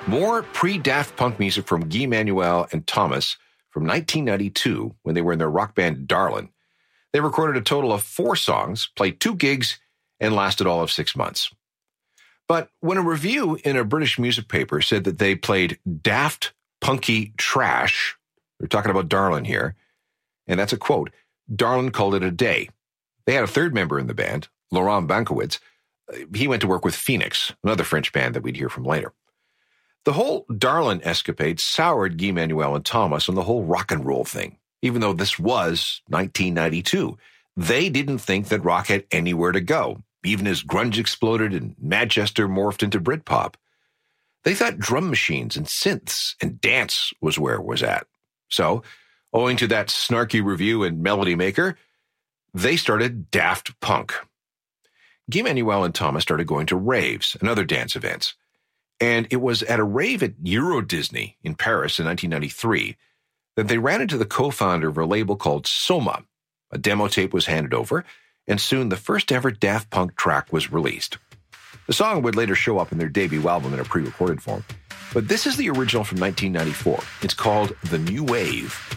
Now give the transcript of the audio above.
More pre-Daft Punk music from Guy Manuel and Thomas from 1992 when they were in their rock band Darlin. They recorded a total of 4 songs, played 2 gigs, and lasted all of 6 months. But when a review in a British music paper said that they played daft, punky trash, they're talking about Darlin here, and that's a quote, Darlin called it a day. They had a third member in the band, Laurent Bankowitz. He went to work with Phoenix, another French band that we'd hear from later. The whole Darlin escapade soured Guy Manuel and Thomas on the whole rock and roll thing, even though this was 1992. They didn't think that rock had anywhere to go, even as grunge exploded and Manchester morphed into Britpop. They thought drum machines and synths and dance was where it was at. So, owing to that snarky review in Melody Maker, they started Daft Punk. Guy Manuel and Thomas started going to raves and other dance events. And it was at a rave at Euro Disney in Paris in 1993 that they ran into the co-founder of a label called Soma. A demo tape was handed over, and soon the first ever Daft Punk track was released. The song would later show up in their debut album in a pre-recorded form. But this is the original from 1994. It's called The New Wave.